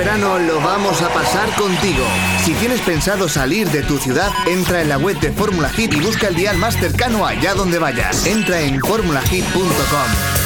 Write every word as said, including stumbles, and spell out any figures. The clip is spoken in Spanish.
verano lo vamos a pasar contigo. Si tienes pensado salir de tu ciudad, entra en la web de Fórmula Hit y busca el dial más cercano allá donde vayas. Entra en fórmula hit punto com.